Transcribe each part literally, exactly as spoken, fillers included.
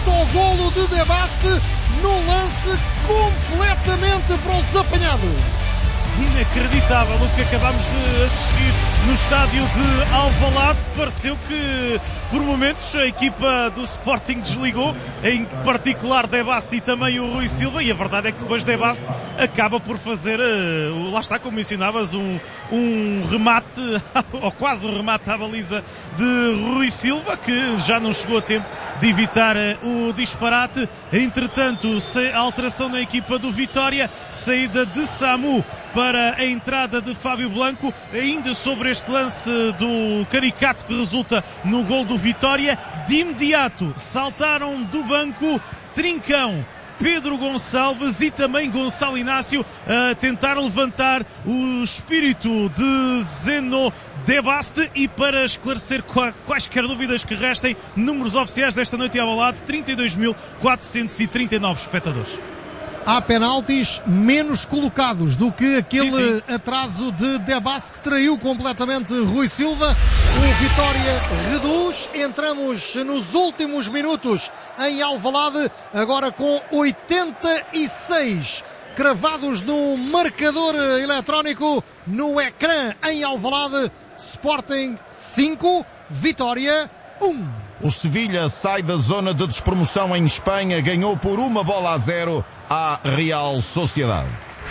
autogolo de De Baste num lance completamente para os apanhados. Inacreditável o que acabamos de assistir no estádio de Alvalade. Pareceu que por momentos a equipa do Sporting desligou, em particular De Baste e também o Rui Silva, e a verdade é que depois De Baste acaba por fazer, uh, lá está, como mencionavas, um, um remate, ou quase um remate à baliza de Rui Silva, que já não chegou a tempo de evitar uh, o disparate. Entretanto, a alteração na equipa do Vitória, saída de Samu para a entrada de Fábio Blanco, ainda sobre este lance do caricato que resulta no gol do Vitória. De imediato saltaram do banco Trincão, Pedro Gonçalves e também Gonçalo Inácio a tentar levantar o espírito de Zeno De Baste. E para esclarecer quaisquer dúvidas que restem, números oficiais desta noite em Alvalade: trinta e dois mil quatrocentos e trinta e nove espectadores. Há penaltis menos colocados do que aquele sim, sim. atraso de De Baste que traiu completamente Rui Silva. O Vitória reduz. Entramos nos últimos minutos em Alvalade, agora com oitenta e seis cravados no marcador eletrónico no ecrã em Alvalade. Sporting cinco, Vitória um. O Sevilha sai da zona de despromoção em Espanha, ganhou por uma bola a zero à Real Sociedade.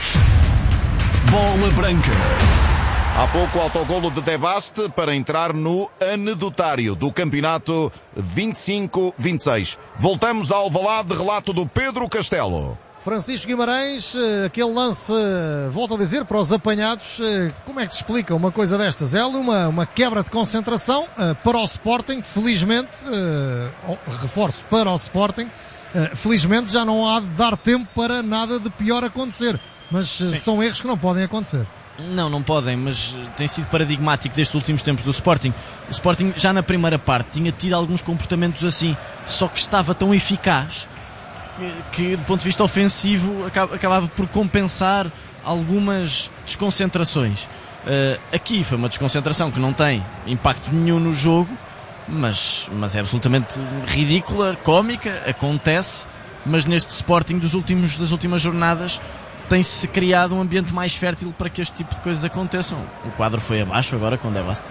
Bola branca. Há pouco, autogolo de De Baste para entrar no anedotário do campeonato vinte e cinco vinte e seis. Voltamos ao Alvalade, relato do Pedro Castelo. Francisco Guimarães, aquele lance, volto a dizer, para os apanhados, como é que se explica uma coisa destas? É uma, uma quebra de concentração para o Sporting, felizmente, reforço, para o Sporting, felizmente já não há de dar tempo para nada de pior acontecer, mas sim, são erros que não podem acontecer. Não, não podem, mas tem sido paradigmático destes últimos tempos do Sporting. O Sporting já na primeira parte tinha tido alguns comportamentos assim, só que estava tão eficaz que do ponto de vista ofensivo acabava por compensar algumas desconcentrações. Uh, aqui foi uma desconcentração que não tem impacto nenhum no jogo, mas, mas é absolutamente ridícula, cómica, acontece, mas neste Sporting dos últimos, das últimas jornadas tem-se criado um ambiente mais fértil para que este tipo de coisas aconteçam. O quadro foi abaixo agora com De Baste.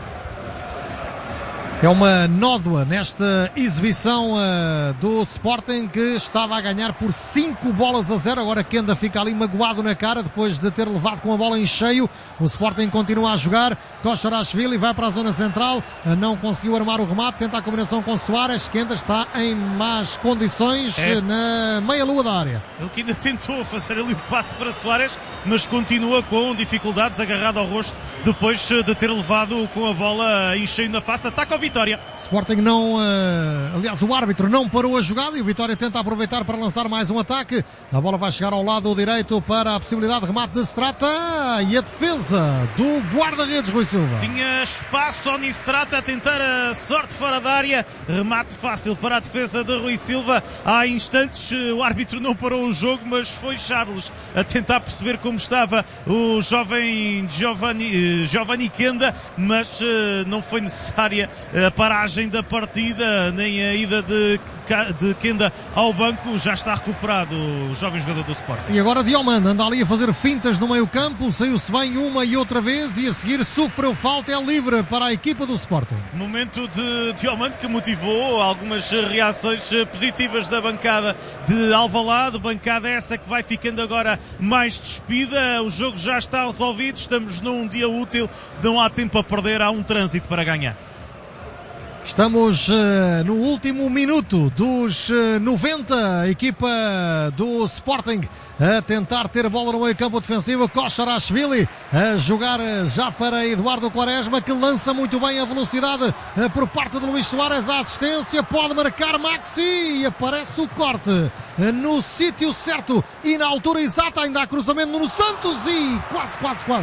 É uma nódoa nesta exibição uh, do Sporting, que estava a ganhar por cinco bolas a zero. Agora Kenda fica ali magoado na cara depois de ter levado com a bola em cheio. O Sporting continua a jogar. Kosharashvili vai para a zona central, uh, não conseguiu armar o remate, tenta a combinação com Soares. Kenda está em más condições é. na meia-lua da área. Ele que ainda tentou fazer ali o passe para Soares, mas continua com dificuldades, agarrado ao rosto depois de ter levado com a bola em cheio na face. Ataca o Vitória. Sporting não, uh, aliás o árbitro não parou a jogada e o Vitória tenta aproveitar para lançar mais um ataque. A bola vai chegar ao lado direito para a possibilidade de remate de Strata e a defesa do guarda-redes Rui Silva. Tinha espaço Tony Strata a tentar a sorte fora da área, remate fácil para a defesa de Rui Silva. Há instantes o árbitro não parou o jogo, mas foi Charles a tentar perceber como estava o jovem Giovanni, Giovanni Kenda, mas uh, não foi necessária a paragem da partida, nem a ida de, de Kenda ao banco. Já está recuperado o jovem jogador do Sporting. E agora Diomande anda ali a fazer fintas no meio campo, saiu-se bem uma e outra vez e a seguir sofreu falta, é livre para a equipa do Sporting. Momento de Diomande que motivou algumas reações positivas da bancada de Alvalade, bancada essa que vai ficando agora mais despida. O jogo já está resolvido, estamos num dia útil, não há tempo a perder, há um trânsito para ganhar. Estamos uh, no último minuto dos uh, noventa, a equipa do Sporting a tentar ter bola no meio campo defensivo. Kosharashvili a jogar uh, já para Eduardo Quaresma, que lança muito bem a velocidade uh, por parte de Luís Soares. A assistência, pode marcar Maxi e aparece o corte uh, no sítio certo e na altura exata. Ainda há cruzamento no Santos e quase, quase, quase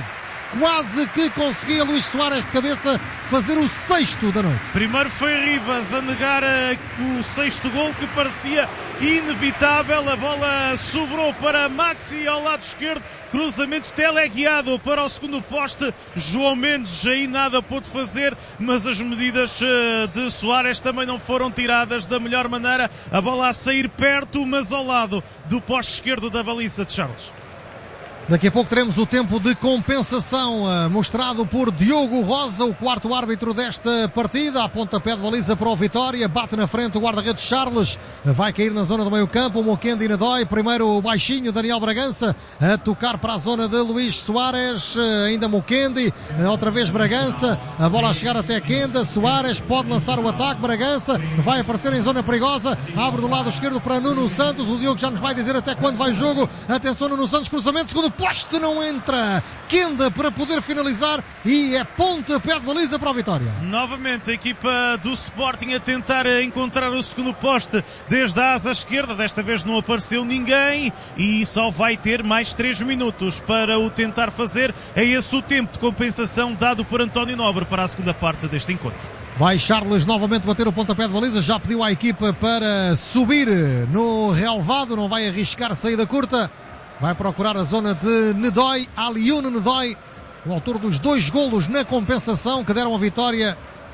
quase que conseguia Luís Soares de cabeça fazer o sexto da noite. Primeiro foi Rivas a negar o sexto gol, que parecia inevitável. A bola sobrou para Maxi ao lado esquerdo, cruzamento teleguiado para o segundo poste. João Mendes aí nada pôde fazer, mas as medidas de Soares também não foram tiradas da melhor maneira. A bola a sair perto, mas ao lado do poste esquerdo da baliza de Charles. Daqui a pouco teremos o tempo de compensação uh, mostrado por Diogo Rosa, o quarto árbitro desta partida. A pontapé de baliza para o Vitória, bate na frente o guarda-redes Charles, vai cair na zona do meio campo, o Moquende Inadói, primeiro o baixinho Daniel Bragança, a tocar para a zona de Luís Soares, uh, ainda Moquende, uh, outra vez Bragança, a bola a chegar até Kenda, Soares pode lançar o ataque, Bragança vai aparecer em zona perigosa, abre do lado esquerdo para Nuno Santos, o Diogo já nos vai dizer até quando vai o jogo. Atenção, Nuno Santos, cruzamento, segundo poste, não entra. Kenda para poder finalizar e é pontapé de baliza para a Vitória. Novamente a equipa do Sporting a tentar encontrar o segundo poste desde a asa esquerda. Desta vez não apareceu ninguém e só vai ter mais três minutos para o tentar fazer. É esse o tempo de compensação dado por António Nobre para a segunda parte deste encontro. Vai Charles novamente bater o pontapé de baliza, já pediu à equipa para subir no relvado, não vai arriscar saída curta. Vai procurar a zona de Nedói, Aliuno Nedói, o autor dos dois golos na compensação que deram a vitória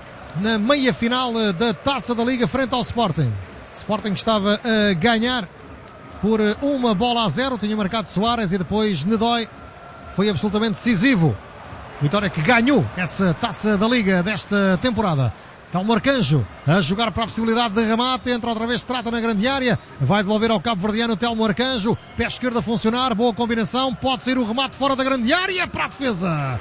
na meia-final da Taça da Liga frente ao Sporting. Sporting estava a ganhar por uma bola a zero, tinha marcado Soares e depois Nedói foi absolutamente decisivo. Vitória que ganhou essa Taça da Liga desta temporada. Telmo Arcanjo a jogar para a possibilidade de remate, entra outra vez, se trata na grande área, vai devolver ao cabo-verdiano Telmo Arcanjo, pé esquerdo a funcionar, boa combinação, pode sair o remate fora da grande área para a defesa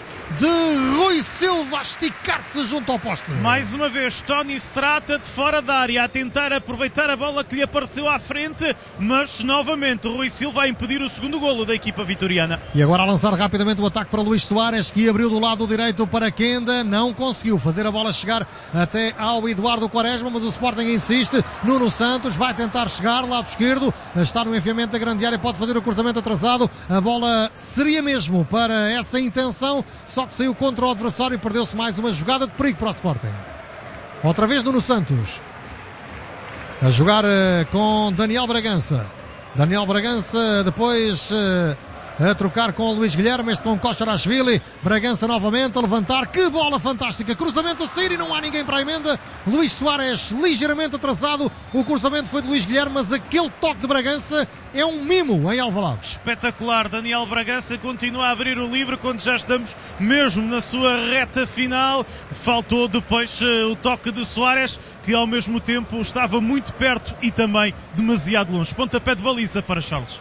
de Rui Silva a esticar-se junto ao poste. Mais uma vez Tony se trata de fora da área a tentar aproveitar a bola que lhe apareceu à frente, mas novamente Rui Silva a impedir o segundo golo da equipa vitoriana. E agora a lançar rapidamente o ataque para Luís Soares, que abriu do lado direito para Kenda, não conseguiu fazer a bola chegar até ao Eduardo Quaresma, mas o Sporting insiste. Nuno Santos vai tentar chegar, lado esquerdo, está no enfiamento da grande área, pode fazer o cruzamento atrasado, a bola seria mesmo para essa intenção, só que saiu contra o adversário e perdeu-se mais uma jogada de perigo para o Sporting. Outra vez Nuno Santos a jogar uh, com Daniel Bragança. Daniel Bragança depois uh, a trocar com o Luís Guilherme, este com Kosharashvili. Bragança novamente a levantar, que bola fantástica, cruzamento a sair e não há ninguém para a emenda. Luís Soares ligeiramente atrasado, o cruzamento foi de Luís Guilherme, mas aquele toque de Bragança é um mimo em Alvalade. Espetacular, Daniel Bragança continua a abrir o livro quando já estamos mesmo na sua reta final. Faltou depois uh, o toque de Soares, que ao mesmo tempo estava muito perto e também demasiado longe. Pontapé de baliza para Charles.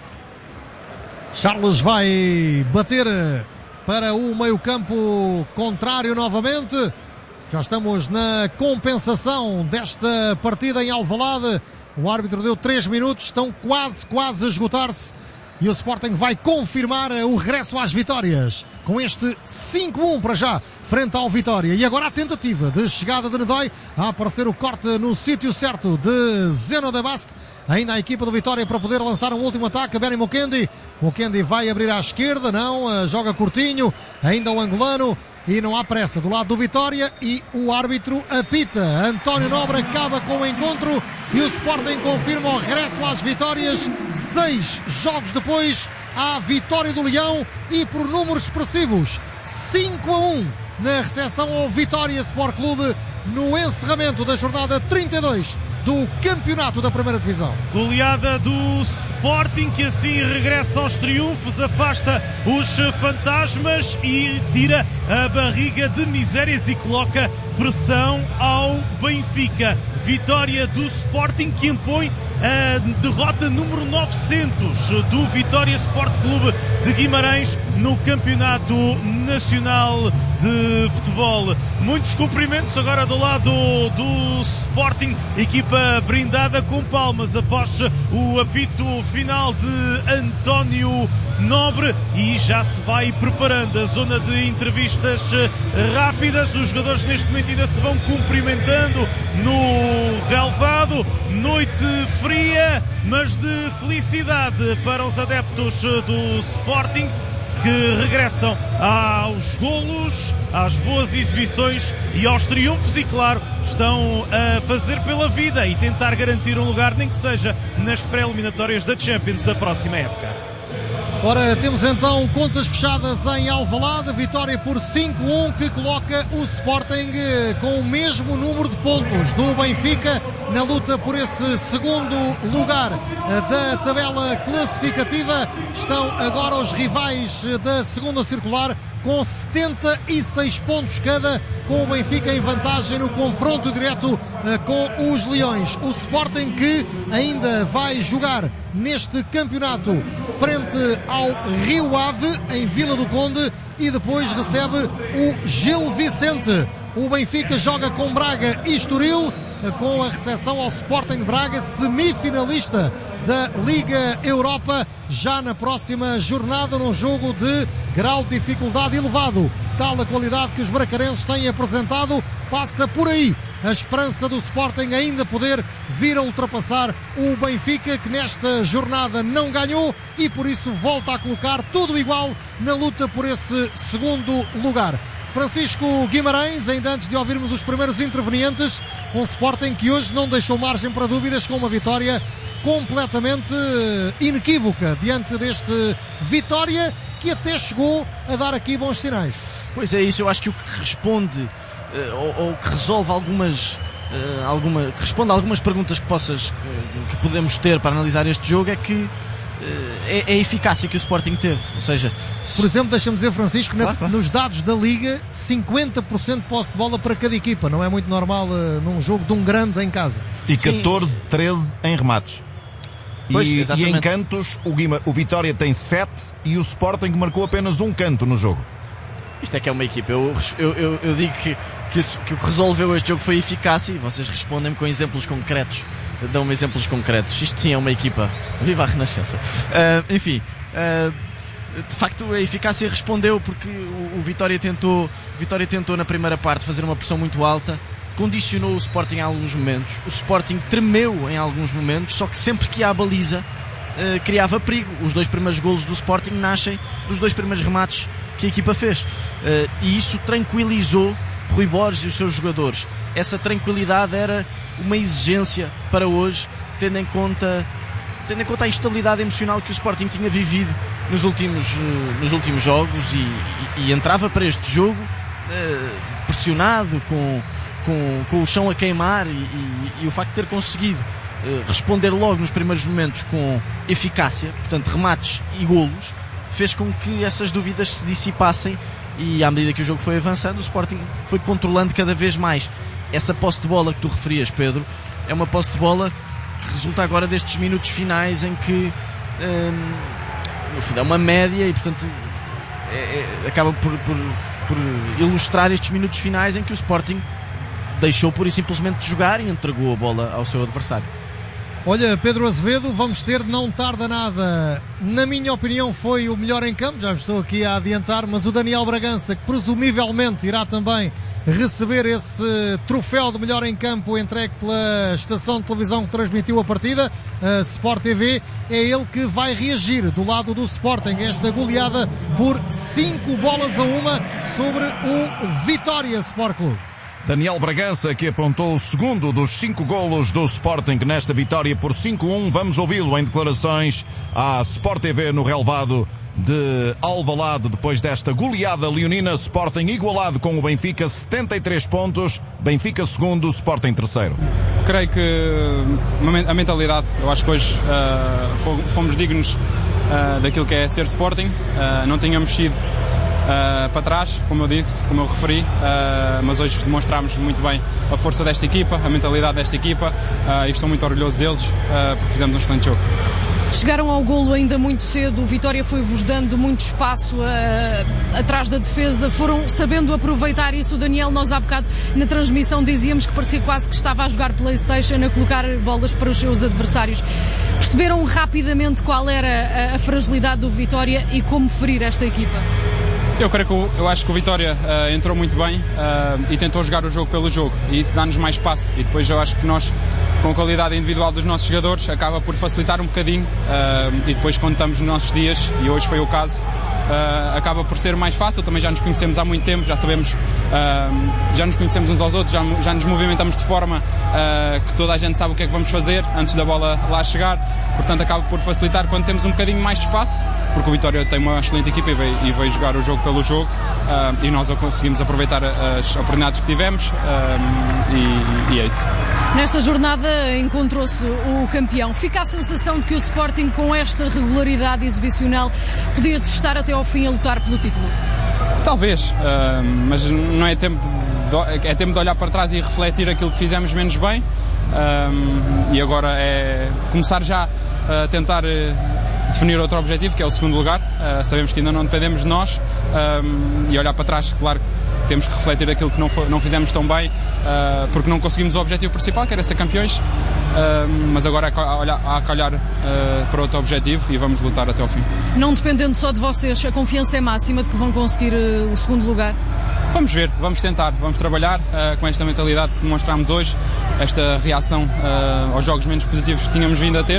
Charles vai bater para o meio-campo contrário novamente. Já estamos na compensação desta partida em Alvalade. O árbitro deu três minutos, estão quase, quase a esgotar-se. E o Sporting vai confirmar o regresso às vitórias com este cinco a um para já, frente ao Vitória. E agora a tentativa de chegada de Nedói, a aparecer o corte no sítio certo de Zeno de Bast. Ainda a equipa do Vitória para poder lançar um último ataque. Benny Mokendi. Mokendi vai abrir à esquerda, não, joga curtinho, ainda o angolano. E não há pressa do lado do Vitória e o árbitro apita. António Nobre acaba com o encontro e o Sporting confirma o regresso às vitórias. Seis jogos depois, há vitória do Leão e por números expressivos. cinco a um na recepção ao Vitória Sport Clube no encerramento da jornada trinta e dois do campeonato da primeira divisão. Goleada do Sporting, que assim regressa aos triunfos, afasta os fantasmas e tira a barriga de misérias e coloca pressão ao Benfica. Vitória do Sporting que impõe a derrota número novecentos do Vitória Sport Clube de Guimarães no Campeonato Nacional de Futebol. Muitos cumprimentos agora do lado do Sporting, equipa brindada com palmas após o apito final de António Nobre e já se vai preparando a zona de entrevistas rápidas. Os jogadores neste momento ainda se vão cumprimentando no relvado. Noite fria, mas de felicidade para os adeptos do Sporting. que regressam aos golos, às boas exibições e aos triunfos e, claro, estão a fazer pela vida e tentar garantir um lugar, nem que seja nas pré-eliminatórias da Champions da próxima época. Ora, temos então contas fechadas em Alvalade, vitória por cinco a um que coloca o Sporting com o mesmo número de pontos do Benfica na luta por esse segundo lugar da tabela classificativa. Estão agora os rivais da segunda circular com setenta e seis pontos cada, com o Benfica em vantagem no confronto direto com os Leões. O Sporting que ainda vai jogar neste campeonato frente ao Rio Ave, em Vila do Conde, e depois recebe o Gil Vicente. O Benfica joga com Braga e Estoril, com a recepção ao Sporting de Braga, semifinalista da Liga Europa, já na próxima jornada, num jogo de grau de dificuldade elevado. Tal a qualidade que os bracarenses têm apresentado, passa por aí a esperança do Sporting ainda poder vir a ultrapassar o Benfica, que nesta jornada não ganhou e por isso volta a colocar tudo igual na luta por esse segundo lugar. Francisco Guimarães, ainda antes de ouvirmos os primeiros intervenientes, um Sporting que hoje não deixou margem para dúvidas, com uma vitória completamente inequívoca diante deste Vitória, que até chegou a dar aqui bons sinais. Pois é isso, eu acho que o que responde ou, ou que resolve algumas, alguma, que responde a algumas perguntas que possas, que podemos ter para analisar este jogo é que É, é a eficácia que o Sporting teve. Ou seja, se... por exemplo, deixa-me dizer, Francisco, claro, na, claro. nos dados da Liga, cinquenta por cento de posse de bola para cada equipa. Não é muito normal uh, num jogo de um grande em casa. E catorze a treze em remates. Pois, e, e em exatamente. cantos, o, Guima, o Vitória tem sete e o Sporting marcou apenas um canto no jogo. Isto é que é uma equipa. Eu, eu, eu, eu digo que, que, isso, que o que resolveu este jogo foi a eficácia, e vocês respondem-me com exemplos concretos. Dão-me exemplos concretos. Isto sim é uma equipa. Viva a Renascença. Uh, enfim, uh, de facto a eficácia respondeu, porque o, o Vitória tentou, o Vitória tentou na primeira parte fazer uma pressão muito alta, condicionou o Sporting em alguns momentos. O Sporting tremeu em alguns momentos, só que sempre que há a baliza uh, criava perigo. Os dois primeiros golos do Sporting nascem dos dois primeiros remates que a equipa fez. Uh, e isso tranquilizou Rui Borges e os seus jogadores. Essa tranquilidade era uma exigência para hoje, tendo em conta, tendo em conta a instabilidade emocional que o Sporting tinha vivido nos últimos, nos últimos jogos, e, e, e entrava para este jogo uh, pressionado, com, com, com o chão a queimar, e, e, e o facto de ter conseguido uh, responder logo nos primeiros momentos com eficácia, portanto remates e golos, fez com que essas dúvidas se dissipassem, e à medida que o jogo foi avançando, o Sporting foi controlando cada vez mais. Essa posse de bola que tu referias, Pedro, é uma posse de bola que resulta agora destes minutos finais em que hum, no fundo é uma média, e portanto é, é, acaba por, por, por ilustrar estes minutos finais em que o Sporting deixou pura e simplesmente de jogar e entregou a bola ao seu adversário. Olha, Pedro Azevedo, vamos ter, não tarda nada, na minha opinião foi o melhor em campo, já estou aqui a adiantar, mas o Daniel Bragança, que presumivelmente irá também receber esse troféu de melhor em campo entregue pela estação de televisão que transmitiu a partida, a Sport T V, é ele que vai reagir do lado do Sporting, esta goleada por cinco bolas a uma sobre o Vitória Sport Clube. Daniel Bragança, que apontou o segundo dos cinco golos do Sporting nesta vitória por cinco a um. Vamos ouvi-lo em declarações à Sport T V no relevado de Alvalade, depois desta goleada leonina. Sporting igualado com o Benfica, setenta e três pontos. Benfica segundo, Sporting terceiro. Creio que a mentalidade, eu acho que hoje uh, fomos dignos uh, daquilo que é ser Sporting. Uh, não tínhamos sido Uh, para trás, como eu disse, como eu referi, uh, mas hoje demonstramos muito bem a força desta equipa, a mentalidade desta equipa, uh, e estou muito orgulhoso deles, uh, porque fizemos um excelente jogo. Chegaram ao golo ainda muito cedo, o Vitória foi-vos dando muito espaço uh, atrás da defesa, foram sabendo aproveitar isso. O Daniel, nós há bocado na transmissão dizíamos que parecia quase que estava a jogar PlayStation, a colocar bolas para os seus adversários. Perceberam rapidamente qual era a, a fragilidade do Vitória e como ferir esta equipa? Eu creio que o, eu acho que o Vitória uh, entrou muito bem uh, e tentou jogar o jogo pelo jogo, e isso dá-nos mais espaço, e depois eu acho que nós, com a qualidade individual dos nossos jogadores, acaba por facilitar um bocadinho, uh, e depois quando estamos nos nossos dias, e hoje foi o caso, uh, acaba por ser mais fácil. Também já nos conhecemos há muito tempo, já sabemos, uh, já nos conhecemos uns aos outros, já, já nos movimentamos de forma uh, que toda a gente sabe o que é que vamos fazer antes da bola lá chegar, portanto acaba por facilitar quando temos um bocadinho mais de espaço, porque o Vitória tem uma excelente equipa e veio, e veio jogar o jogo pelo jogo, uh, e nós conseguimos aproveitar as oportunidades que tivemos, uh, e, e é isso. Nesta jornada encontrou-se o campeão. Fica a sensação de que o Sporting, com esta regularidade exibicional, podia estar até ao fim a lutar pelo título? Talvez, uh, mas não é tempo, de, é tempo de olhar para trás e refletir aquilo que fizemos menos bem, uh, e agora é começar já a tentar definir outro objetivo, que é o segundo lugar. Uh, sabemos que ainda não dependemos de nós, um, e olhar para trás, claro que temos que refletir aquilo que não, foi, não fizemos tão bem, uh, porque não conseguimos o objetivo principal, que era ser campeões, uh, mas agora há que olhar uh, para outro objetivo e vamos lutar até ao fim. Não dependendo só de vocês, a confiança é máxima de que vão conseguir uh, o segundo lugar? Vamos ver, vamos tentar, vamos trabalhar uh, com esta mentalidade que demonstramos hoje, esta reação uh, aos jogos menos positivos que tínhamos vindo a ter.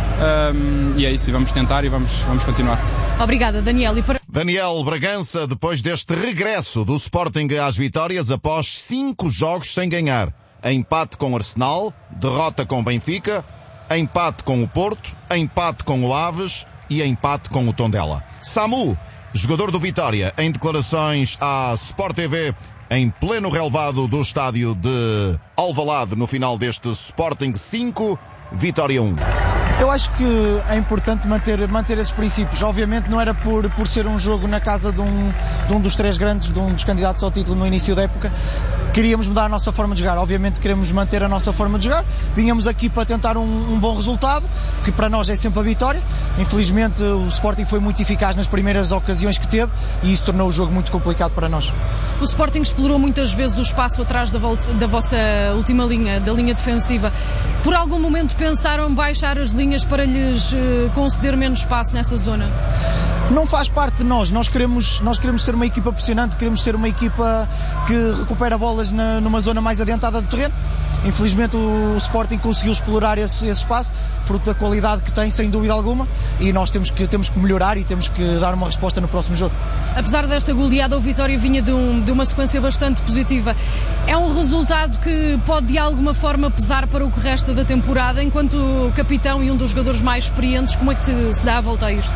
Um, e é isso, e vamos tentar e vamos, vamos continuar. Obrigada, Daniel. E para... Daniel Bragança, depois deste regresso do Sporting às vitórias após cinco jogos sem ganhar. Empate com o Arsenal, derrota com o Benfica, empate com o Porto, empate com o Aves e empate com o Tondela. Samu, jogador do Vitória, em declarações à Sport T V, em pleno relevado do estádio de Alvalade, no final deste Sporting cinco, Vitória um. Eu acho que é importante manter, manter esses princípios. Obviamente não era por, por ser um jogo na casa de um, de um dos três grandes, de um dos candidatos ao título no início da época. Queríamos mudar a nossa forma de jogar. Obviamente queremos manter a nossa forma de jogar. Vínhamos aqui para tentar um, um bom resultado, que para nós é sempre a vitória. Infelizmente o Sporting foi muito eficaz nas primeiras ocasiões que teve e isso tornou o jogo muito complicado para nós. O Sporting explorou muitas vezes o espaço atrás da, volta, da vossa última linha, da linha defensiva. Por algum momento pensaram baixar as linhas para lhes uh, conceder menos espaço nessa zona? Não faz parte de nós. Nós queremos, nós queremos ser uma equipa pressionante, queremos ser uma equipa que recupera bolas na, numa zona mais adiantada do terreno. Infelizmente o Sporting conseguiu explorar esse, esse espaço, fruto da qualidade que tem, sem dúvida alguma, e nós temos que, temos que melhorar e temos que dar uma resposta no próximo jogo. Apesar desta goleada, o Vitória vinha de, um, de uma sequência bastante positiva. É um resultado que pode de alguma forma pesar para o que resta da temporada, enquanto capitão e um dos jogadores mais experientes. Como é que te, se dá a volta a isto?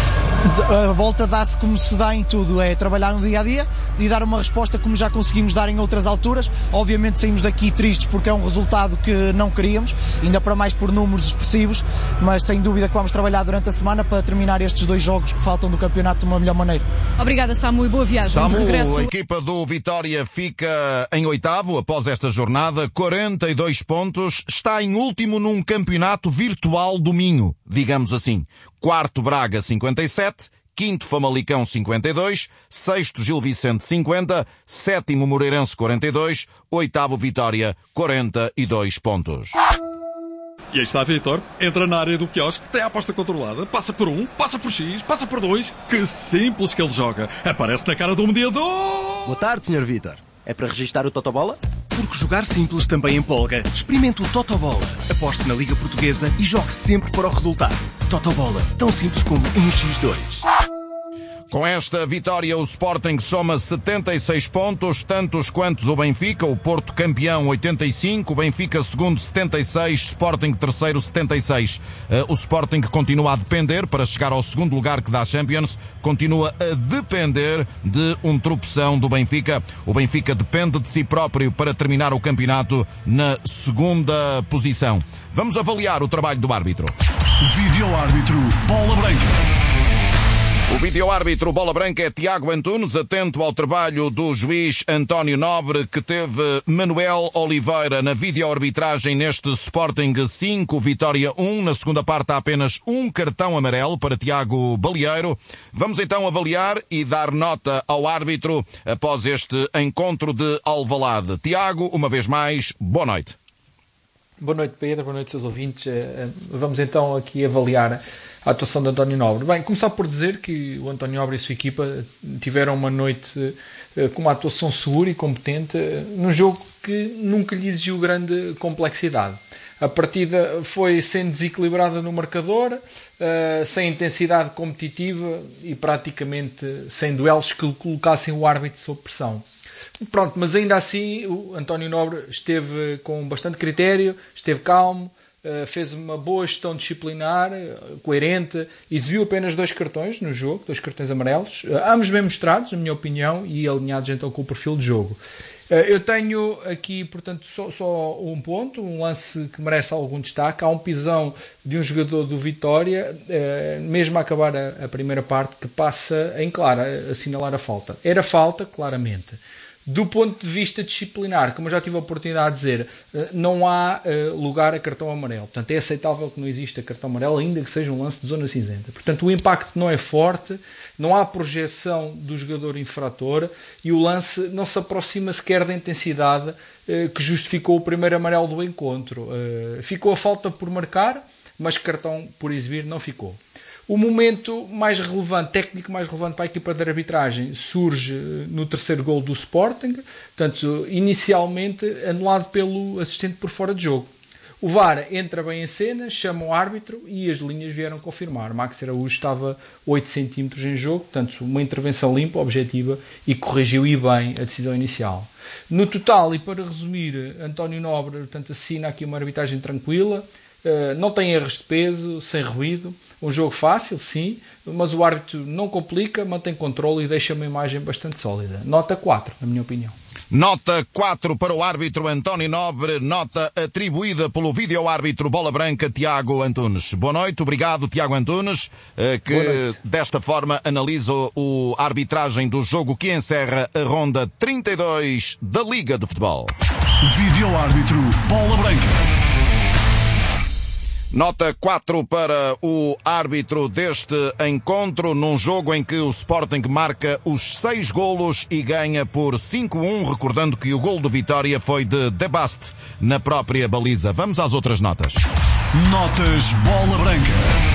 A volta dá-se como se dá em tudo, é trabalhar no dia-a-dia e dar uma resposta como já conseguimos dar em outras alturas. Obviamente saímos daqui tristes porque é um resultado que não queríamos, ainda para mais por números expressivos, mas sem dúvida que vamos trabalhar durante a semana para terminar estes dois jogos que faltam do campeonato de uma melhor maneira. Obrigada, Samu, e boa viagem. Samu, de regresso. A equipa do Vitória fica em oitavo após esta jornada, quarenta e dois pontos, está em último num campeonato virtual do Minho, digamos assim. Quarto Braga, cinquenta e sete, quinto Famalicão, cinquenta e dois, sexto Gil Vicente, cinquenta, sétimo Moreirense, quarenta e dois, oitavo Vitória, quarenta e dois pontos. E aí está Vitor, entra na área do quiosque, tem a aposta controlada, passa por um, passa por X, passa por dois, que simples que ele joga, aparece na cara do mediador. Boa tarde, senhor Vitor. É para registar o Totobola? Porque jogar simples também empolga. Experimente o Totobola. Aposte na Liga Portuguesa e jogue sempre para o resultado. Totobola, tão simples como um xis dois. Com esta vitória, o Sporting soma setenta e seis pontos, tantos quantos o Benfica, o Porto campeão oitenta e cinco, o Benfica segundo setenta e seis, Sporting terceiro setenta e seis. O Sporting continua a depender, para chegar ao segundo lugar que dá a Champions, continua a depender de um tropeção do Benfica. O Benfica depende de si próprio para terminar o campeonato na segunda posição. Vamos avaliar o trabalho do árbitro. Vídeo-árbitro Bola Branca. O vídeo-árbitro Bola Branca é Tiago Antunes, atento ao trabalho do juiz António Nobre, que teve Manuel Oliveira na vídeo-arbitragem neste Sporting cinco, Vitória um. Na segunda parte há apenas um cartão amarelo para Tiago Balieiro. Vamos então avaliar e dar nota ao árbitro após este encontro de Alvalade. Tiago, uma vez mais, boa noite. Boa noite, Pedro, boa noite, seus ouvintes. Vamos então aqui avaliar a atuação de António Nobre. Bem, começar por dizer que o António Nobre e a sua equipa tiveram uma noite com uma atuação segura e competente num jogo que nunca lhe exigiu grande complexidade. A partida foi sendo desequilibrada no marcador, sem intensidade competitiva e praticamente sem duelos que colocassem o árbitro sob pressão. Pronto, mas ainda assim o António Nobre esteve com bastante critério, esteve calmo, fez uma boa gestão disciplinar, coerente, exibiu apenas dois cartões no jogo, dois cartões amarelos, ambos bem mostrados, na minha opinião, e alinhados então com o perfil de jogo. Eu tenho aqui, portanto, só, só um ponto, um lance que merece algum destaque. Há um pisão de um jogador do Vitória, mesmo a acabar a, a primeira parte, que passa em claro a assinalar a falta. Era falta, claramente. Do ponto de vista disciplinar, como eu já tive a oportunidade de dizer, não há lugar a cartão amarelo. Portanto, é aceitável que não exista cartão amarelo, ainda que seja um lance de zona cinzenta. Portanto, o impacto não é forte, não há projeção do jogador infrator e o lance não se aproxima sequer da intensidade que justificou o primeiro amarelo do encontro. Ficou a falta por marcar, mas cartão por exibir não ficou. O momento mais relevante, técnico mais relevante para a equipa de arbitragem, surge no terceiro gol do Sporting, portanto, inicialmente anulado pelo assistente por fora de jogo. O V A R entra bem em cena, chama o árbitro e as linhas vieram confirmar. Max Araújo estava oito centímetros em jogo, portanto, uma intervenção limpa, objetiva e corrigiu e bem a decisão inicial. No total, e para resumir, António Nobre, portanto, assina aqui uma arbitragem tranquila, não tem erros de peso, sem ruído, um jogo fácil, sim, mas o árbitro não complica, mantém controle e deixa uma imagem bastante sólida. Nota quatro, na minha opinião. Nota quatro para o árbitro António Nobre, nota atribuída pelo vídeo-árbitro Bola Branca Tiago Antunes. Boa noite, obrigado Tiago Antunes, que desta forma analisa o arbitragem do jogo que encerra a ronda trinta e dois da Liga de Futebol. Vídeo-árbitro Bola Branca. Nota quatro para o árbitro deste encontro, num jogo em que o Sporting marca os seis golos e ganha por cinco a um, recordando que o golo de vitória foi de De Bast na própria baliza. Vamos às outras notas. Notas Bola Branca.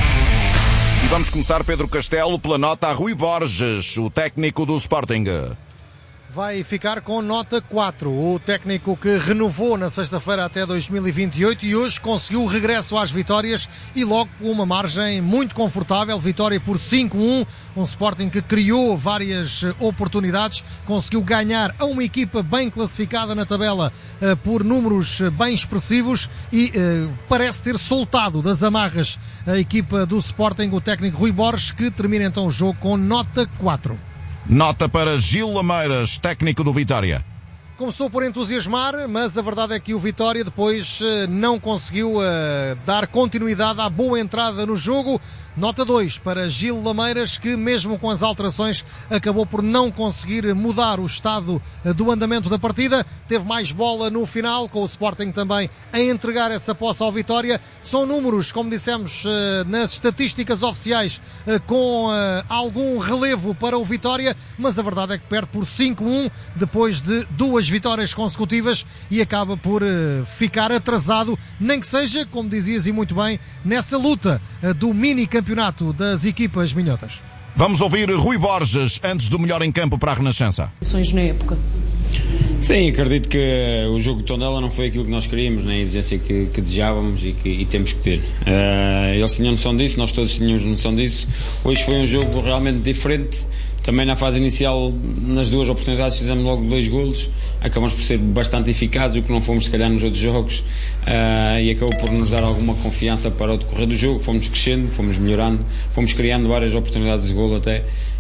E vamos começar, Pedro Castelo, pela nota a Rui Borges, o técnico do Sporting. Vai ficar com nota quatro. O técnico que renovou na sexta-feira até dois mil e vinte e oito e hoje conseguiu o regresso às vitórias e logo com uma margem muito confortável. Vitória por cinco a um. Um Sporting que criou várias oportunidades. Conseguiu ganhar a uma equipa bem classificada na tabela uh, por números bem expressivos e uh, parece ter soltado das amarras a equipa do Sporting, o técnico Rui Borges, que termina então o jogo com nota quatro. Nota para Gil Lameiras, técnico do Vitória. Começou por entusiasmar, mas a verdade é que o Vitória depois não conseguiu uh, dar continuidade à boa entrada no jogo. Nota dois para Gil Lameiras, que mesmo com as alterações acabou por não conseguir mudar o estado do andamento da partida. Teve mais bola no final, com o Sporting também a entregar essa posse ao Vitória. São números, como dissemos, nas estatísticas oficiais, com algum relevo para o Vitória, mas a verdade é que perde por cinco a um depois de duas vitórias consecutivas e acaba por ficar atrasado, nem que seja, como dizias e muito bem, nessa luta do mini-campeonato campeonato das equipas minhotas. Vamos ouvir Rui Borges antes do melhor em campo para a Renascença. Ações na época. Sim, acredito que o jogo de Tondela não foi aquilo que nós queríamos, nem a exigência que, que desejávamos e que e temos que ter. Uh, eles tinham noção disso, nós todos tínhamos noção disso. Hoje foi um jogo realmente diferente. Também na fase inicial, nas duas oportunidades, fizemos logo dois golos. Acabamos por ser bastante eficazes, o que não fomos, se calhar, nos outros jogos. Uh, e acabou por nos dar alguma confiança para o decorrer do jogo. Fomos crescendo, fomos melhorando, fomos criando várias oportunidades de golo até.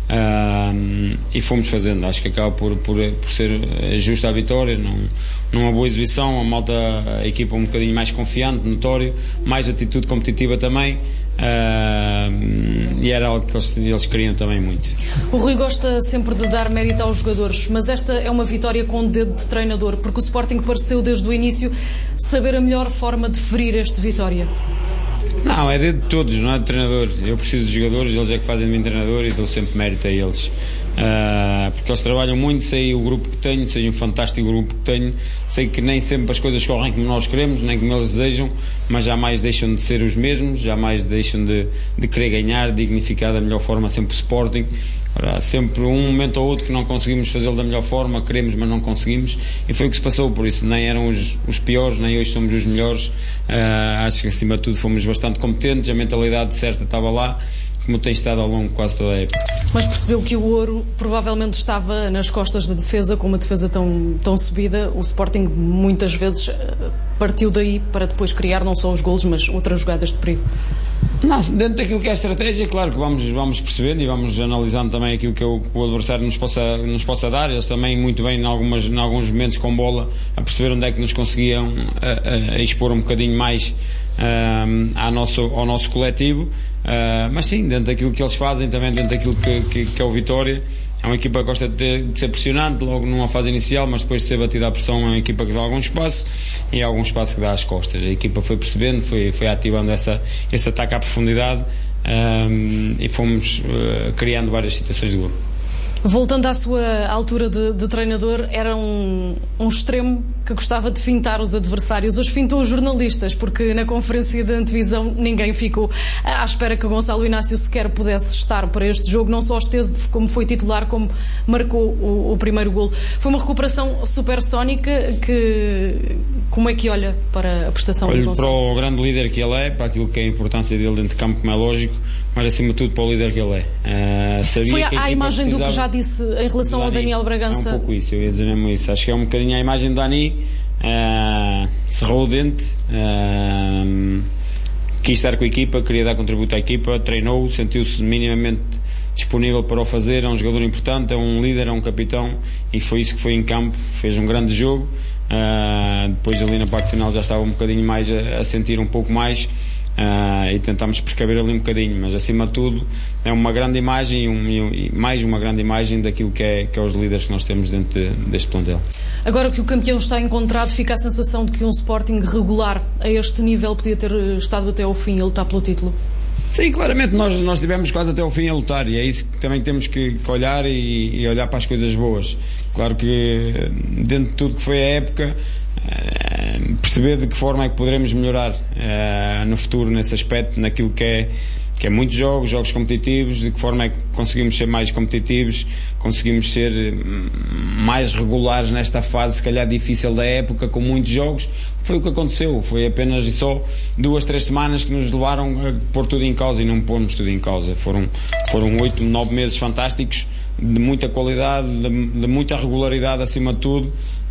Uh, e fomos fazendo. Acho que acaba por, por, por ser justa a vitória. Não, numa boa exibição, a malta, a equipa um bocadinho mais confiante, notório, mais atitude competitiva também. Uh, e era algo que eles, eles queriam também muito. O Rui gosta sempre de dar mérito aos jogadores, mas esta é uma vitória com o dedo de treinador, porque o Sporting pareceu desde o início saber a melhor forma de ferir esta vitória. Não, é dedo de todos, não é de treinador. Eu preciso de jogadores, eles é que fazem de mim treinador e dou sempre mérito a eles. Uh, porque eles trabalham muito, sei o grupo que tenho, sei um fantástico grupo que tenho, sei que nem sempre as coisas correm como nós queremos, nem como eles desejam, mas jamais deixam de ser os mesmos, jamais deixam de, de querer ganhar, dignificar da melhor forma sempre o Sporting. Há sempre um momento ou outro que não conseguimos fazê-lo da melhor forma, queremos mas não conseguimos, e foi o que se passou. Por isso nem eram os, os piores, nem hoje somos os melhores. Uh, acho que acima de tudo fomos bastante competentes, a mentalidade certa estava lá, como tem estado ao longo de quase toda a época. Mas percebeu que o ouro provavelmente estava nas costas da defesa, com uma defesa tão, tão subida. O Sporting muitas vezes partiu daí para depois criar não só os golos, mas outras jogadas de perigo. Não, dentro daquilo que é a estratégia, claro que vamos, vamos percebendo e vamos analisando também aquilo que o, o adversário nos possa, nos possa dar. Eles também muito bem em, algumas, em alguns momentos com bola a perceber onde é que nos conseguiam a, a, a expor um bocadinho mais uh, ao, nosso, ao nosso coletivo. Uh, mas sim, dentro daquilo que eles fazem, também dentro daquilo que, que, que é o Vitória. É uma equipa que gosta de, ter, de ser pressionante logo numa fase inicial, mas depois de ser batida à pressão é uma equipa que dá algum espaço e há algum espaço que dá às costas. A equipa foi percebendo, foi, foi ativando essa, esse ataque à profundidade um, e fomos uh, criando várias situações de gol. Voltando à sua altura de, de treinador, era um, um extremo que gostava de fintar os adversários. Hoje fintou os jornalistas, porque na conferência de antevisão ninguém ficou à espera que o Gonçalo Inácio sequer pudesse estar para este jogo. Não só esteve como foi titular, como marcou o, o primeiro golo. Foi uma recuperação supersónica. Que, como é que olha para a prestação Olho do Gonçalo? Para o grande líder que ele é, para aquilo que é a importância dele dentro de campo, como é lógico, mas acima de tudo para o líder que ele é. Uh, sabia foi a, que a, a imagem precisava... do que já disse em relação ao Daniel Bragança. É um pouco isso, eu ia dizer mesmo isso. Acho que é um bocadinho a imagem do Dani. Uh, cerrou o dente, uh, quis estar com a equipa, queria dar contributo à equipa, treinou, sentiu-se minimamente disponível para o fazer. É um jogador importante, é um líder, é um capitão, e foi isso que foi em campo. Fez um grande jogo. Uh, depois ali na parte final já estava um bocadinho mais a, a sentir um pouco mais. Uh, e tentámos precaver ali um bocadinho, mas acima de tudo é uma grande imagem e, um, e mais uma grande imagem daquilo que é, que é os líderes que nós temos dentro de, deste plantel. Agora que o campeão está encontrado, fica a sensação de que um Sporting regular a este nível podia ter estado até ao fim a lutar pelo título? Sim, claramente nós, nós estivemos quase até ao fim a lutar, e é isso que também temos que, que olhar e, e olhar para as coisas boas. Claro que dentro de tudo que foi a época, perceber de que forma é que poderemos melhorar uh, no futuro nesse aspecto, naquilo que é, que é muitos jogos, jogos competitivos, de que forma é que conseguimos ser mais competitivos, conseguimos ser mais regulares nesta fase, se calhar difícil da época, com muitos jogos. Foi o que aconteceu, foi apenas e só duas, três semanas que nos levaram a pôr tudo em causa, e não pôrmos tudo em causa. Foram, foram oito, nove meses fantásticos, de muita qualidade, de, de muita regularidade acima de tudo.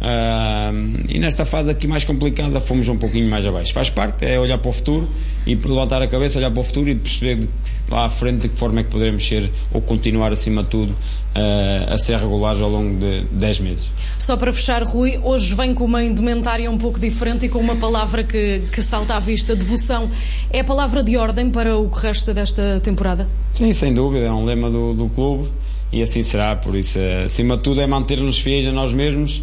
Uh, e nesta fase aqui mais complicada fomos um pouquinho mais abaixo. Faz parte, é olhar para o futuro e levantar a cabeça, olhar para o futuro e perceber de, lá à frente de que forma é que poderemos ser ou continuar acima de tudo uh, a ser regulares ao longo de dez meses. Só para fechar, Rui, hoje vem com uma indumentária um pouco diferente e com uma palavra que, que salta à vista: devoção. É a palavra de ordem para o resto desta temporada? Sim, sem dúvida, é um lema do, do clube e assim será. Por isso, acima de tudo, é manter-nos fiéis a nós mesmos.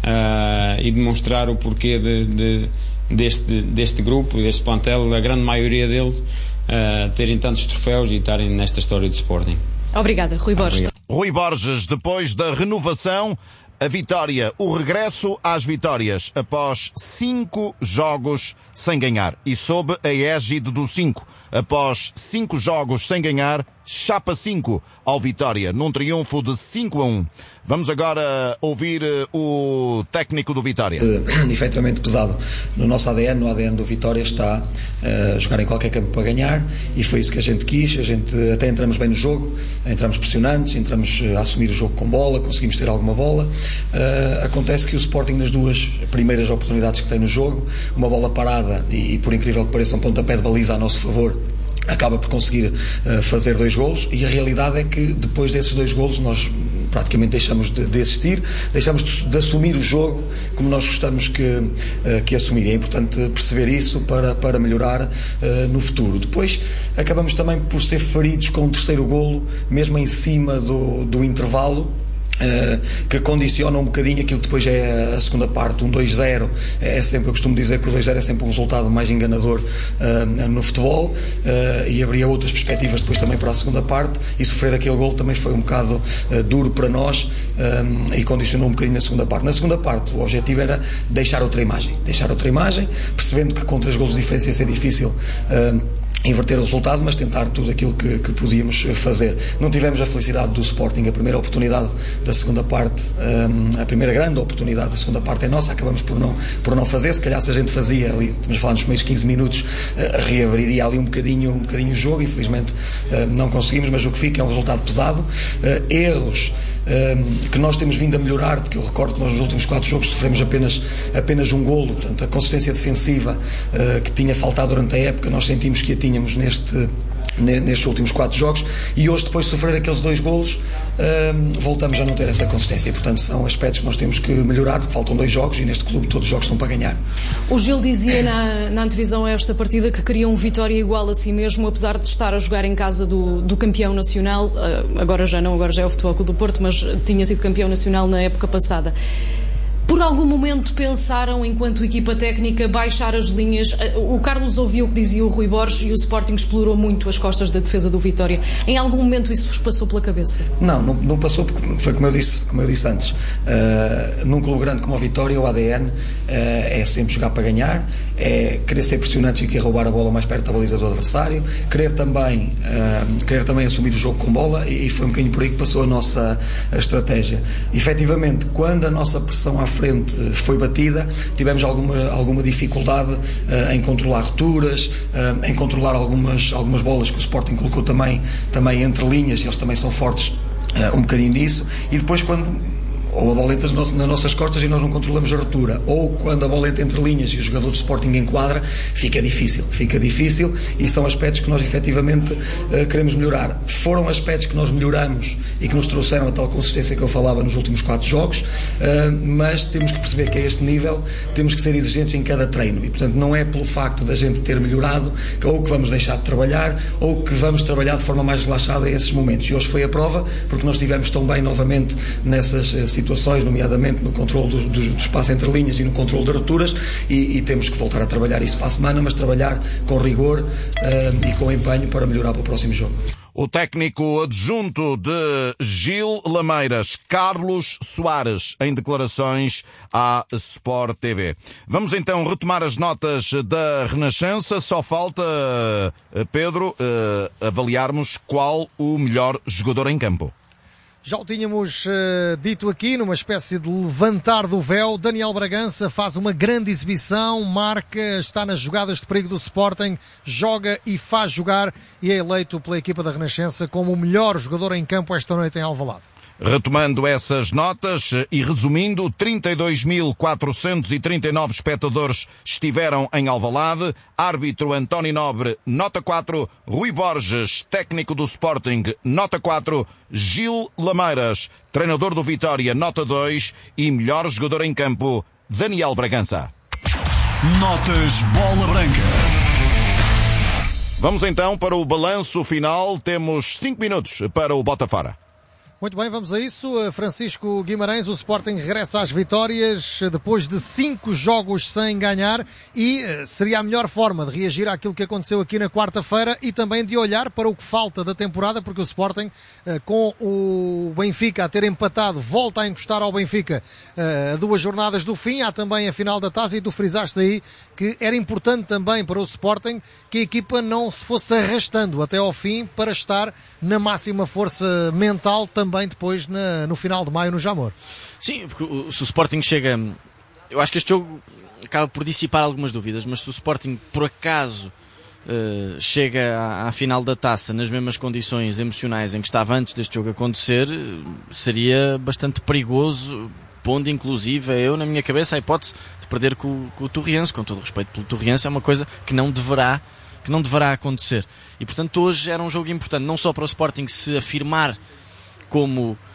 Uh, e demonstrar o porquê de, de, deste, deste grupo, deste plantel, a grande maioria deles uh, terem tantos troféus e estarem nesta história de Sporting. Obrigada, Rui Borges. Obrigado. Rui Borges, depois da renovação, a vitória, o regresso às vitórias após cinco jogos sem ganhar e sob a égide do cinco. Após cinco jogos sem ganhar, chapa cinco ao Vitória, num triunfo de cinco a um. Vamos agora ouvir o técnico do Vitória. Uh, efetivamente pesado. No nosso A D N, no A D N do Vitória, está a uh, jogar em qualquer campo para ganhar, e foi isso que a gente quis. A gente até entramos bem no jogo, entramos pressionantes, entramos a assumir o jogo com bola, conseguimos ter alguma bola. Uh, acontece que o Sporting, nas duas primeiras oportunidades que tem no jogo, uma bola parada e, e por incrível que pareça, um pontapé de baliza a nosso favor, acaba por conseguir uh, fazer dois golos, e a realidade é que depois desses dois golos nós praticamente deixamos de, de existir, deixamos de, de assumir o jogo como nós gostamos que, uh, que assumir. É importante perceber isso para, para melhorar uh, no futuro. Depois acabamos também por ser feridos com o terceiro golo, mesmo em cima do, do intervalo. que condiciona um bocadinho aquilo que depois é a segunda parte. Um dois zero é sempre, eu costumo dizer que o dois zero é sempre um resultado mais enganador uh, no futebol, uh, e abria outras perspectivas depois também para a segunda parte, e sofrer aquele gol também foi um bocado uh, duro para nós, um, e condicionou um bocadinho na segunda parte. Na segunda parte o objetivo era deixar outra imagem, deixar outra imagem, percebendo que com três golos de diferença ia ser difícil uh, inverter o resultado, mas tentar tudo aquilo que, que podíamos fazer. Não tivemos a felicidade do Sporting, a primeira oportunidade da segunda parte, um, a primeira grande oportunidade da segunda parte é nossa, acabamos por não, por não fazer. Se calhar se a gente fazia ali, estamos a falar nos primeiros quinze minutos, uh, reabriria ali um bocadinho, um bocadinho o jogo. Infelizmente uh, não conseguimos, mas o que fica é um resultado pesado. Uh, erros um, que nós temos vindo a melhorar, porque eu recordo que nós nos últimos quatro jogos sofremos apenas, apenas um golo, portanto a consistência defensiva uh, que tinha faltado durante a época, nós sentimos que a tínhamos neste, nestes últimos quatro jogos, e hoje, depois de sofrer aqueles dois golos, um, voltamos a não ter essa consistência. Portanto, são aspectos que nós temos que melhorar, porque faltam dois jogos e neste clube todos os jogos estão para ganhar. O Gil dizia na, na antevisão a esta partida que queria um Vitória igual a si mesmo, apesar de estar a jogar em casa do, do campeão nacional, agora já não, agora já é o Futebol Clube do Porto, mas tinha sido campeão nacional na época passada. Por algum momento pensaram, enquanto equipa técnica, baixar as linhas? O Carlos ouviu o que dizia o Rui Borges e o Sporting explorou muito as costas da defesa do Vitória. Em algum momento isso vos passou pela cabeça? Não, não, não passou, porque foi como eu disse, como eu disse antes. Uh, num clube grande como o Vitória, o A D N uh, é sempre jogar para ganhar, é querer ser pressionante e querer roubar a bola mais perto da baliza do adversário, querer também, uh, querer também assumir o jogo com bola, e, e foi um bocadinho por aí que passou a nossa a estratégia. Efetivamente, quando a nossa pressão à frente foi batida, tivemos alguma, alguma dificuldade uh, em controlar rupturas, uh, em controlar algumas, algumas bolas que o Sporting colocou também, também entre linhas, e eles também são fortes uh, um bocadinho nisso, e depois quando ou a bola entra nas nossas costas e nós não controlamos a ruptura, ou quando a bola entra entre linhas e o jogador de Sporting enquadra, fica difícil, fica difícil, e são aspectos que nós efetivamente uh, queremos melhorar. Foram aspectos que nós melhoramos e que nos trouxeram a tal consistência que eu falava nos últimos quatro jogos, uh, mas temos que perceber que a este nível temos que ser exigentes em cada treino, e portanto não é pelo facto da gente ter melhorado que ou que vamos deixar de trabalhar ou que vamos trabalhar de forma mais relaxada a esses momentos, e hoje foi a prova, porque nós estivemos tão bem novamente nessas uh, situações, nomeadamente no controle do, do, do espaço entre linhas e no controle de rupturas, e, e temos que voltar a trabalhar isso para a semana, mas trabalhar com rigor uh, e com empenho para melhorar para o próximo jogo. O técnico adjunto de Gil Lameiras, Carlos Soares, em declarações à Sport T V. Vamos então retomar as notas da Renascença. Só falta, Pedro, uh, avaliarmos qual o melhor jogador em campo. Já o tínhamos uh, dito aqui, numa espécie de levantar do véu. Daniel Bragança faz uma grande exibição, marca, está nas jogadas de perigo do Sporting, joga e faz jogar, e é eleito pela equipa da Renascença como o melhor jogador em campo esta noite em Alvalade. Retomando essas notas e resumindo, trinta e dois mil quatrocentos e trinta e nove espectadores estiveram em Alvalade. Árbitro António Nobre, nota quatro. Rui Borges, técnico do Sporting, nota quatro. Gil Lameiras, treinador do Vitória, nota dois. E melhor jogador em campo, Daniel Bragança. Notas Bola Branca. Vamos então para o balanço final. Temos cinco minutos para o Bota Fora. Muito bem, vamos a isso. Francisco Guimarães, o Sporting regressa às vitórias depois de cinco jogos sem ganhar, e seria a melhor forma de reagir àquilo que aconteceu aqui na quarta-feira e também de olhar para o que falta da temporada, porque o Sporting, com o Benfica a ter empatado, volta a encostar ao Benfica a duas jornadas do fim. Há também a final da Taça, e tu frisaste aí que era importante também para o Sporting que a equipa não se fosse arrastando até ao fim para estar na máxima força mental também também depois na, no final de maio no Jamor. Sim, porque o, se o Sporting chega... Eu acho que este jogo acaba por dissipar algumas dúvidas, mas se o Sporting por acaso uh, chega à, à final da Taça nas mesmas condições emocionais em que estava antes deste jogo acontecer, seria bastante perigoso, pondo inclusive eu na minha cabeça a hipótese de perder com, com o Torriense. Com todo o respeito pelo Torriense, é uma coisa que não deverá que não deverá acontecer, e portanto hoje era um jogo importante não só para o Sporting se afirmar como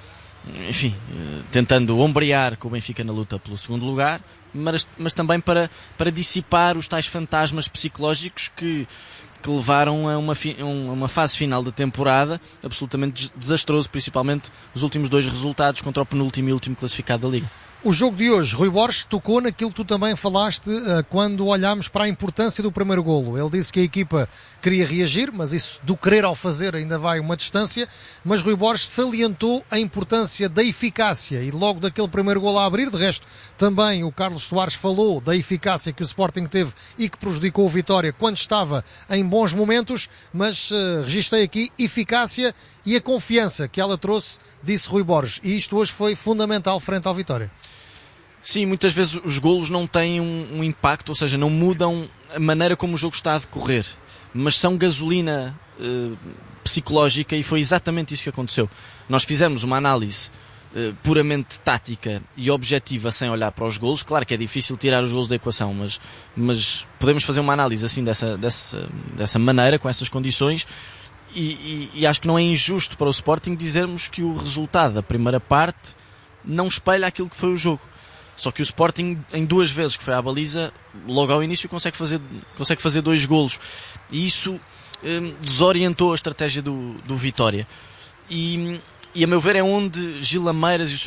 enfim, tentando ombrear com o Benfica na luta pelo segundo lugar, mas, mas também para, para dissipar os tais fantasmas psicológicos que, que levaram a uma, fi, uma fase final da temporada absolutamente desastroso, principalmente os últimos dois resultados contra o penúltimo e último classificado da Liga. O jogo de hoje, Rui Borges, tocou naquilo que tu também falaste uh, quando olhámos para a importância do primeiro golo. Ele disse que a equipa queria reagir, mas isso do querer ao fazer ainda vai uma distância. Mas Rui Borges salientou a importância da eficácia e logo daquele primeiro golo a abrir. De resto, também o Carlos Soares falou da eficácia que o Sporting teve e que prejudicou o Vitória quando estava em bons momentos. Mas uh, registrei aqui eficácia e a confiança que ela trouxe, disse Rui Borges. E isto hoje foi fundamental frente ao Vitória. Sim, muitas vezes os golos não têm um, um impacto, ou seja, não mudam a maneira como o jogo está a decorrer, mas são gasolina uh, psicológica, e foi exatamente isso que aconteceu. Nós fizemos uma análise uh, puramente tática e objetiva sem olhar para os golos. Claro que é difícil tirar os golos da equação, mas, mas podemos fazer uma análise assim dessa, dessa, dessa maneira, com essas condições, e, e, e acho que não é injusto para o Sporting dizermos que o resultado da primeira parte não espelha aquilo que foi o jogo. Só que o Sporting, em duas vezes que foi à baliza, logo ao início consegue fazer, consegue fazer dois golos. E isso hum, desorientou a estratégia do, do Vitória. E, e, a meu ver, é onde Gil Lameiras e o